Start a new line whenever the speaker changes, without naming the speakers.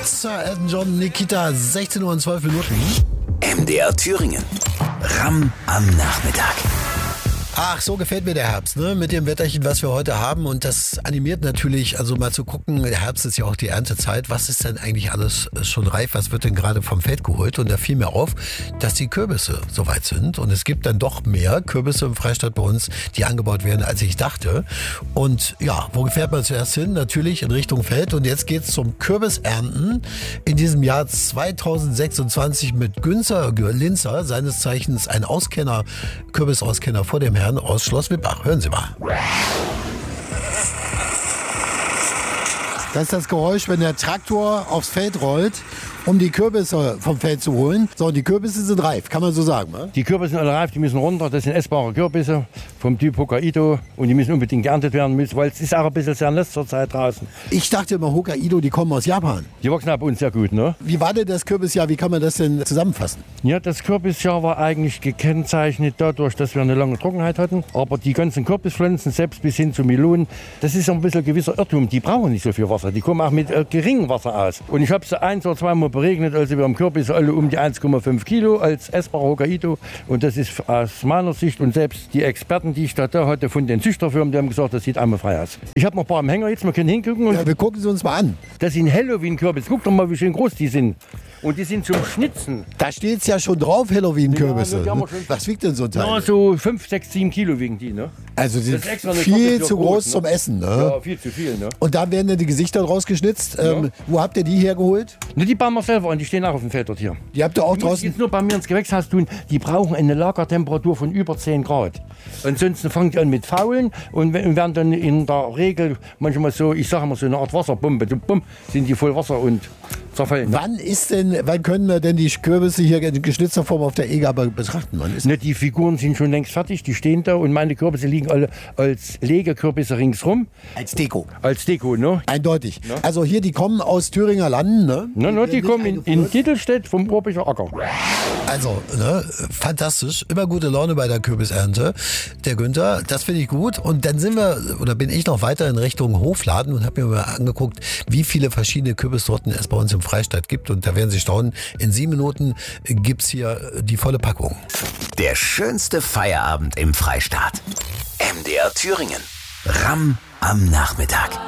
Sir Elton John, Nikita, 16 Uhr und 12 Minuten.
MDR Thüringen. Ramm am Nachmittag.
Ach, so gefällt mir der Herbst, ne? Mit dem Wetterchen, was wir heute haben. Und das animiert natürlich, also mal zu gucken, der Herbst ist ja auch die Erntezeit. Was ist denn eigentlich alles schon reif? Was wird denn gerade vom Feld geholt? Und da fiel mir auf, dass die Kürbisse soweit sind. Und es gibt dann doch mehr Kürbisse im Freistaat bei uns, die angebaut werden, als ich dachte. Und ja, wo fährt man zuerst hin? Natürlich in Richtung Feld. Und jetzt geht's zum Kürbisernten in diesem Jahr 2026 mit Günter Linzer, seines Zeichens ein Auskenner, Kürbisauskenner vor dem Herrn aus Schloss Wittbach. Hören Sie mal. Das ist das Geräusch, wenn der Traktor aufs Feld rollt, um die Kürbisse vom Feld zu holen. So, und die Kürbisse sind reif, kann man so sagen, ne?
Die Kürbisse sind alle reif, die müssen runter. Das sind essbare Kürbisse vom Typ Hokkaido. Und die müssen unbedingt geerntet werden, weil es ist auch ein bisschen sehr nass zur Zeit draußen.
Ich dachte immer, Hokkaido, die kommen aus Japan.
Die wachsen bei uns sehr gut, ne?
Wie war denn das Kürbisjahr? Wie kann man das denn zusammenfassen?
Ja, das Kürbisjahr war eigentlich gekennzeichnet dadurch, dass wir eine lange Trockenheit hatten. Aber die ganzen Kürbispflanzen, selbst bis hin zu Melonen, das ist ein bisschen ein gewisser Irrtum. Die brauchen nicht so viel Wasser. Die kommen auch mit geringem Wasser aus. Und ich habe sie 1 oder 2 Mal beregnet. Also wir haben Kürbisse alle um die 1,5 Kilo als essbarer Hokkaido. Und das ist aus meiner Sicht und selbst die Experten, die ich da hatte von den Züchterfirmen, die haben gesagt, das sieht einmal frei aus. Ich habe noch ein paar am Hänger jetzt, wir können hingucken. Und
Ja, wir gucken sie uns mal an.
das sind Halloween-Kürbisse. Guck doch mal, wie schön groß die sind. Und die sind zum Schnitzen.
Da steht es ja schon drauf, Halloween-Kürbisse.
Ja, die haben wir schon.
Was wiegt denn so ein Teil?
Ja, so 5, 6, 7 Kilo wiegen die, ne?
Also die
Das
sind
ist extra eine
viel
Kürbisjahr
zu groß
groß, ne?
zum Essen, ne?
Ja, viel zu viel, ne?
Und da werden dann die Gesichter draus geschnitzt. Wo habt ihr die hergeholt?
Ne, die bauen wir selber an, die stehen auch auf dem Feld dort hier.
Die habt ihr auch
Die muss ich
draußen?
jetzt nur bei mir ins Gewächshaus tun. Die brauchen eine Lagertemperatur von über 10 Grad. Ansonsten fangen die an mit Faulen und werden dann in der Regel manchmal so, ich sage mal so eine Art Wasserbombe. Bumm, sind die voll Wasser und zerfallen.
Wann können wir denn die Kürbisse hier in geschnitzter Form auf der E-Gabe betrachten? Wann ist
Ne, die Figuren sind schon längst fertig, die stehen da und meine Kürbisse liegen alle als Legekürbisse ringsrum.
als Deko?
Als Deko, ne?
Eindeutig. Also hier, die kommen aus Thüringer Landen, ne?
Ne, die kommen in Dittelstedt vom Urbicher Acker.
Also, ne, fantastisch. Immer gute Laune bei der Kürbisernte. Der Günther, das finde ich gut. Und dann bin ich noch weiter in Richtung Hofladen und habe mir mal angeguckt, wie viele verschiedene Kürbissorten es bei uns im Freistaat gibt. Und da werden Sie staunen, in 7 Minuten gibt's hier die volle Packung.
Der schönste Feierabend im Freistaat. MDR Thüringen. Ramm am Nachmittag.